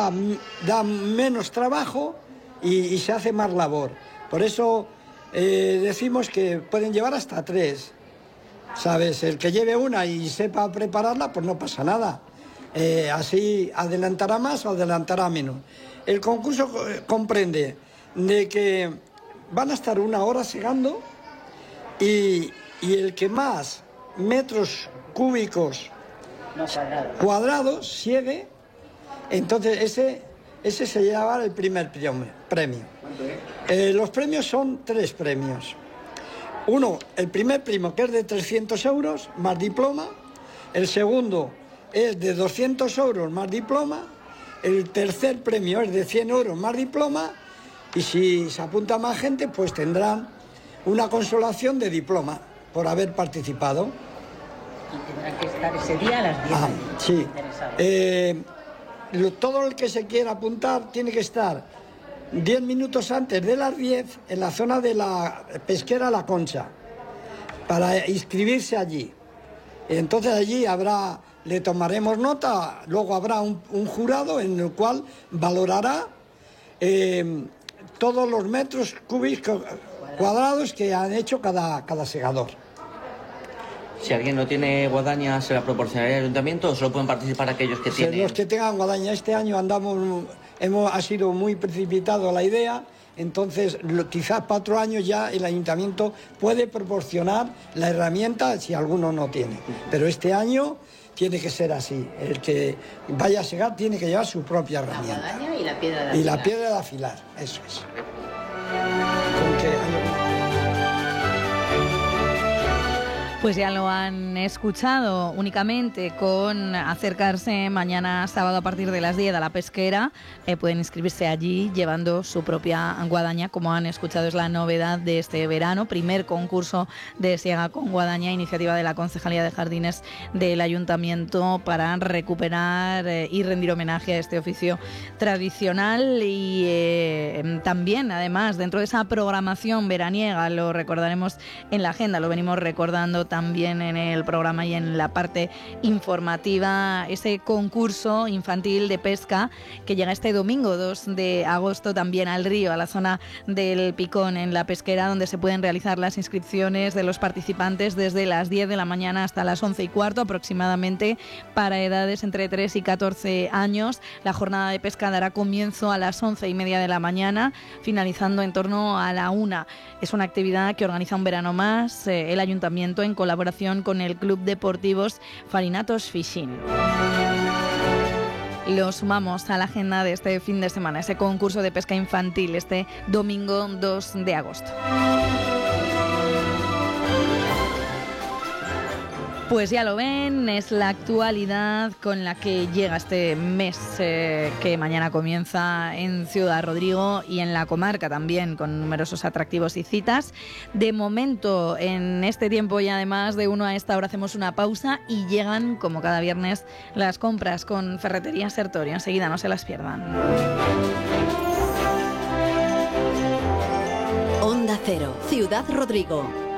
da menos trabajo y se hace más labor. Por eso decimos que pueden llevar hasta 3, ¿sabes? El que lleve una y sepa prepararla, pues no pasa nada. Así adelantará más o adelantará menos. El concurso comprende de que van a estar 1 hora segando y el que más metros cúbicos cuadrados siegue, entonces ese se lleva el primer premio. Los premios son 3 premios. Uno, el primer premio, que es de 300 euros más diploma. El segundo es de 200 euros más diploma. El tercer premio es de 100 euros más diploma. Y si se apunta más gente, pues tendrán una consolación de diploma por haber participado. Y tendrán que estar ese día a las 10. Sí. Todo el que se quiera apuntar tiene que estar 10 minutos antes de las 10 en la zona de la pesquera La Concha para inscribirse allí. Entonces allí le tomaremos nota, luego habrá un jurado en el cual valorará todos los metros cúbicos cuadrados que han hecho cada segador. Si alguien no tiene guadaña, ¿se la proporcionaría el ayuntamiento o solo pueden participar aquellos que tienen? Los que tengan guadaña. Este año ha sido muy precipitado la idea, entonces quizás para otro año ya el ayuntamiento puede proporcionar la herramienta si alguno no tiene. Pero este año tiene que ser así. El que vaya a segar tiene que llevar su propia herramienta. La guadaña y la piedra de afilar. Y la piedra de afilar, eso es. Pues ya lo han escuchado, únicamente con acercarse mañana sábado a partir de las 10 a la pesquera, pueden inscribirse allí llevando su propia guadaña, como han escuchado, es la novedad de este verano, primer concurso de siega con guadaña, iniciativa de la Concejalía de Jardines del Ayuntamiento para recuperar y rendir homenaje a este oficio tradicional y también, además, dentro de esa programación veraniega, lo recordaremos en la agenda, lo venimos recordando también en el programa y en la parte informativa, ese concurso infantil de pesca que llega este domingo 2 de agosto también al río, a la zona del Picón, en la pesquera, donde se pueden realizar las inscripciones de los participantes desde las 10 de la mañana hasta las 11:15 aproximadamente, para edades entre 3 y 14 años. La jornada de pesca dará comienzo a las 11:30 de la mañana, finalizando en torno a la 1. Es una actividad que organiza Un Verano Más el Ayuntamiento en colaboración con el Club Deportivos Farinatos Fishing. Lo sumamos a la agenda de este fin de semana, ese concurso de pesca infantil este domingo 2 de agosto. Pues ya lo ven, es la actualidad con la que llega este mes que mañana comienza en Ciudad Rodrigo y en la comarca también, con numerosos atractivos y citas. De momento, en este tiempo y además de 1 a esta hora hacemos una pausa y llegan, como cada viernes, las compras con Ferretería Sertorio. Enseguida, no se las pierdan. Onda Cero, Ciudad Rodrigo.